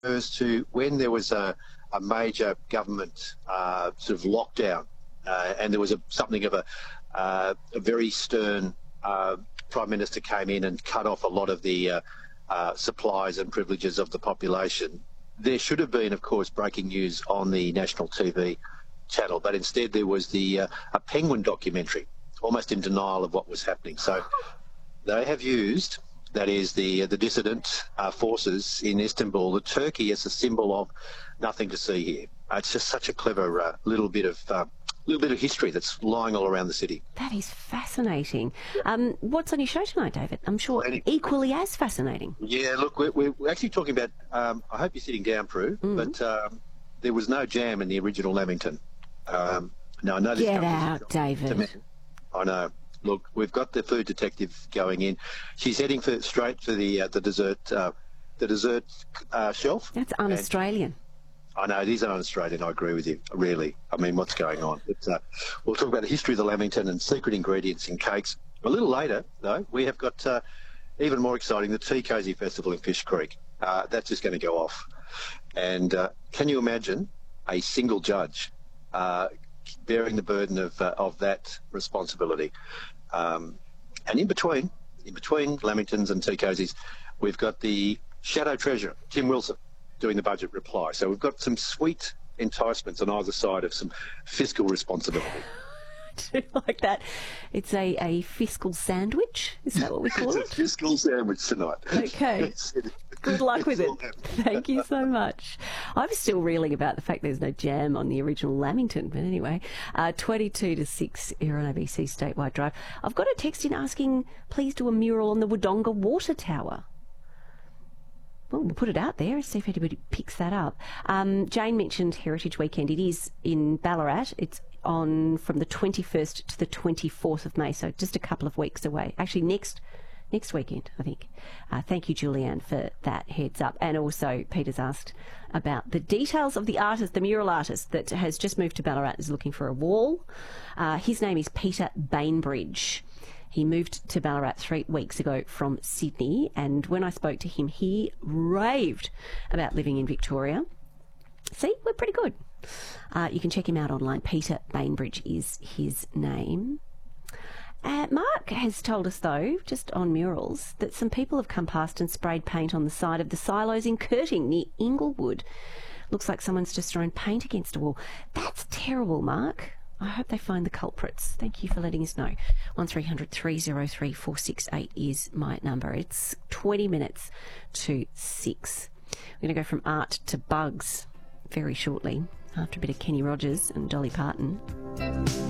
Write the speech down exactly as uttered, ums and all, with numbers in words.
refers to when there was a, a major government uh, sort of lockdown, uh, and there was a, something of a, uh, a very stern uh, Prime Minister came in and cut off a lot of the uh, uh, supplies and privileges of the population. There should have been, of course, breaking news on the national T V channel, but instead there was the uh, a Penguin documentary, almost in denial of what was happening. So they have used, that is the the dissident uh, forces in Istanbul, the Turkey as a symbol of nothing to see here. Uh, it's just such a clever uh, little bit of uh, little bit of history that's lying all around the city. That is fascinating. Um, what's on your show tonight, David? I'm sure Any- equally as fascinating. Yeah, look, we're, we're actually talking about. Um, I hope you're sitting down, Prue, Mm. but um, there was no jam in the original Lamington. Um, now I know this Get comes as a out, shock to David. me. I know. Look, we've got the food detective going in. She's heading for straight for the uh, the dessert uh, the dessert uh, shelf. That's un-Australian. I know, it is un-Australian, I agree with you, really. I mean, what's going on? But, uh, we'll talk about the history of the Lamington and secret ingredients in cakes. A little later, though, we have got, uh, even more exciting, the Tea Cosy Festival in Fish Creek. Uh, that's just going to go off. And uh, can you imagine a single judge uh, bearing the burden of, uh, of that responsibility? Um, and in between, in between Lamingtons and Tea Cosies, we've got the Shadow Treasurer, Tim Wilson, doing the budget reply. So we've got some sweet enticements on either side of some fiscal responsibility. I do like that. It's a, a fiscal sandwich. Is that what we call It's it? a fiscal sandwich tonight. Okay. It's- it- Good luck with it's it. all happening. Thank you so much. I'm still reeling about the fact there's no jam on the original Lamington, but anyway, uh, twenty-two to six here on A B C Statewide Drive. I've got a text in asking, please do a mural on the Wodonga Water Tower. Well, we'll put it out there and see if anybody picks that up. Um, Jane mentioned Heritage Weekend. It is in Ballarat. It's on from the twenty-first to the twenty-fourth of May, so just a couple of weeks away. Actually, next next weekend, I think. Uh, thank you, Julianne, for that heads up. And also, Peter's asked about the details of the artist, the mural artist that has just moved to Ballarat, is looking for a wall. Uh, his name is Peter Bainbridge. He moved to Ballarat three weeks ago from Sydney, and when I spoke to him, he raved about living in Victoria. See, we're pretty good. Uh, you can check him out online. Peter Bainbridge is his name. Uh, Mark has told us, though, just on murals, that some people have come past and sprayed paint on the side of the silos in Curting near Inglewood. Looks like someone's just thrown paint against a wall. That's terrible, Mark. I hope they find the culprits. Thank you for letting us know. one three hundred three oh three four six eight is my number. It's twenty minutes to six. We're going to go from art to bugs very shortly after a bit of Kenny Rogers and Dolly Parton.